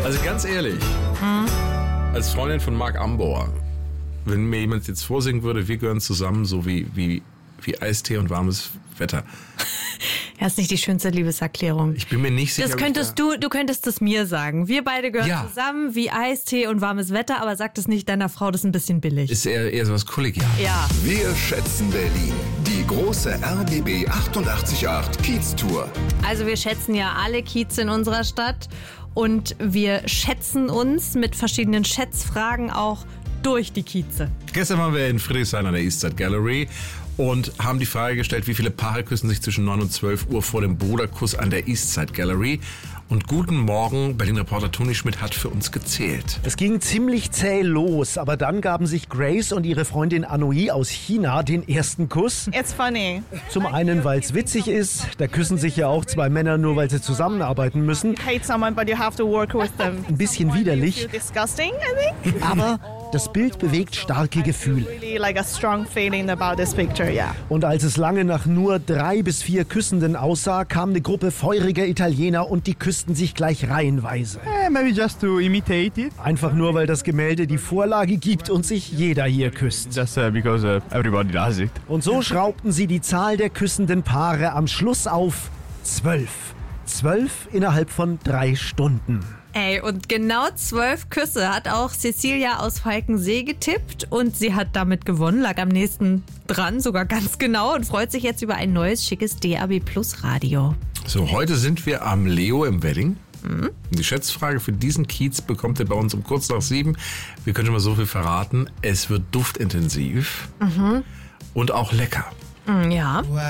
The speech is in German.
Also ganz ehrlich, als Freundin von Marc Ambor, wenn mir jemand jetzt vorsingen würde, wir gehören zusammen, so wie Eistee und warmes Wetter. Ja, ist nicht die schönste Liebeserklärung. Ich bin mir nicht sicher. Das könntest du könntest es mir sagen. Wir beide gehören zusammen wie Eistee und warmes Wetter, aber sag das nicht deiner Frau, das ist ein bisschen billig. Ist eher sowas kollegial. Ja. Wir schätzen Berlin. Die große RBB 888 Kiez-Tour. Also wir schätzen ja alle Kieze in unserer Stadt und wir schätzen uns mit verschiedenen Schätzfragen auch durch die Kieze. Gestern waren wir in Friedrichshain an der Eastside Gallery und haben die Frage gestellt, wie viele Paare küssen sich zwischen 9 und 12 Uhr vor dem Bruderkuss an der Eastside Gallery. Und guten Morgen, Berlin-Reporter Toni Schmidt hat für uns gezählt. Es ging ziemlich zäh los, aber dann gaben sich Grace und ihre Freundin Anoi aus China den ersten Kuss. It's funny. Zum einen, weil es witzig ist, da küssen sich ja auch zwei Männer nur, weil sie zusammenarbeiten müssen. Hate someone, but you have to work with them. Ein bisschen widerlich, Disgusting, I think. aber das Bild bewegt starke Gefühle. Really like a strong feeling about this picture, yeah. Und als es lange nach nur 3 bis 4 Küssenden aussah, kam eine Gruppe feuriger Italiener und die küssten sich gleich reihenweise. Maybe just to imitate it. Einfach nur, weil das Gemälde die Vorlage gibt und sich jeder hier küsst. Just because everybody does it. Und so schraubten sie die Zahl der küssenden Paare am Schluss auf 12. 12 innerhalb von 3 Stunden. Ey, und genau 12 Küsse hat auch Cecilia aus Falkensee getippt und sie hat damit gewonnen, lag am nächsten dran, sogar ganz genau und freut sich jetzt über ein neues, schickes DAB Plus Radio. So, heute sind wir am Leo im Wedding. Die Schätzfrage für diesen Kiez bekommt ihr bei uns um kurz nach 7. Wir können schon mal so viel verraten. Es wird duftintensiv und auch lecker. Ja.